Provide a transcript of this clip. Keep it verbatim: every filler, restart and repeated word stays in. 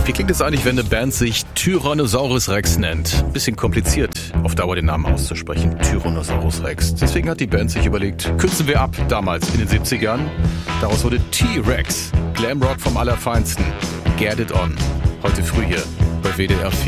Wie klingt es eigentlich, wenn eine Band sich Tyrannosaurus Rex nennt? Bisschen kompliziert, auf Dauer den Namen auszusprechen. Tyrannosaurus Rex. Deswegen hat die Band sich überlegt, kürzen wir ab, damals in den siebzigern. Daraus wurde T-Rex. Glamrock vom Allerfeinsten. Get It On. Heute früh hier bei W D R vier.